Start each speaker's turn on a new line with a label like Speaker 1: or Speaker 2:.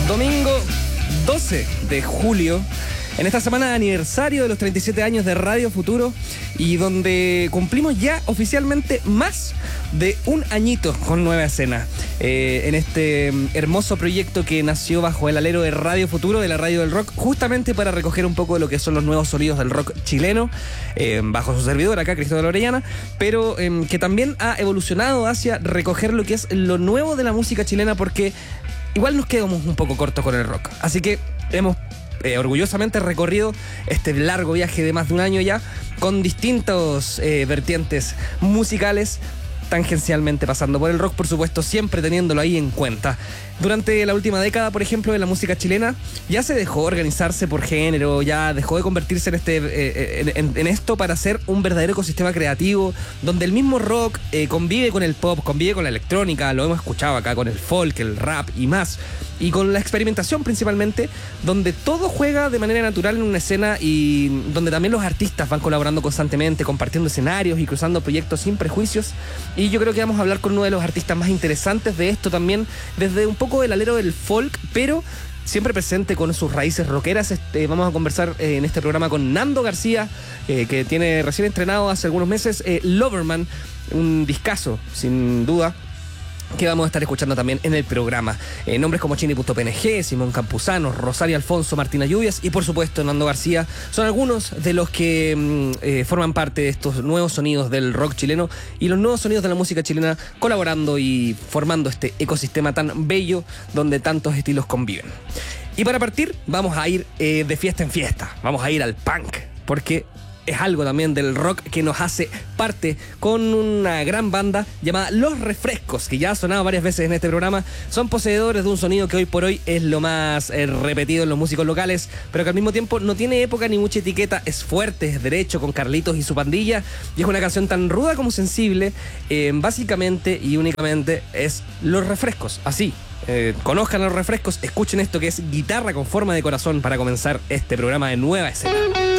Speaker 1: Domingo 12 de julio, en esta semana de aniversario de los 37 años de Radio Futuro y donde cumplimos ya oficialmente más de un añito con Nueva Escena. En este hermoso proyecto que nació bajo el alero de Radio Futuro, de la radio del rock, justamente para recoger un poco de lo que son los nuevos sonidos del rock chileno, bajo su servidor acá, Cristóbal Orellana, pero que también ha evolucionado hacia recoger lo que es lo nuevo de la música chilena, porque igual nos quedamos un poco cortos con el rock. Así que hemos orgullosamente recorrido este largo viaje de más de un año ya, con distintos vertientes musicales, tangencialmente pasando por el rock, por supuesto, siempre teniéndolo ahí en cuenta. Durante la última década, por ejemplo, de la música chilena, ya se dejó organizarse por género, ya dejó de convertirse en esto para ser un verdadero ecosistema creativo, donde el mismo rock convive con el pop, convive con la electrónica, lo hemos escuchado acá, con el folk, el rap y más, y con la experimentación principalmente, donde todo juega de manera natural en una escena y donde también los artistas van colaborando constantemente, compartiendo escenarios y cruzando proyectos sin prejuicios. Y yo creo que vamos a hablar con uno de los artistas más interesantes de esto también, desde un poco del alero del folk, pero siempre presente con sus raíces rockeras. Vamos a conversar en este programa con Nando García, que tiene recién estrenado hace algunos meses Loverman, un discazo, sin duda, que vamos a estar escuchando también en el programa. Nombres como Chini.png, Simón Campuzano, Rosario Alfonso, Martina Lluvias y por supuesto Nando García son algunos de los que forman parte de estos nuevos sonidos del rock chileno y los nuevos sonidos de la música chilena, colaborando y formando este ecosistema tan bello donde tantos estilos conviven. Y para partir vamos a ir de fiesta en fiesta, vamos a ir al punk, porque es algo también del rock que nos hace parte con una gran banda llamada Los Refrescos, que ya ha sonado varias veces en este programa. Son poseedores de un sonido que hoy por hoy es lo más repetido en los músicos locales, pero que al mismo tiempo no tiene época ni mucha etiqueta. Es fuerte, es derecho, con Carlitos y su pandilla, y es una canción tan ruda como sensible. Básicamente y únicamente es Los Refrescos, así. Conozcan a Los Refrescos, escuchen esto que es guitarra con forma de corazón para comenzar este programa de Nueva Escena.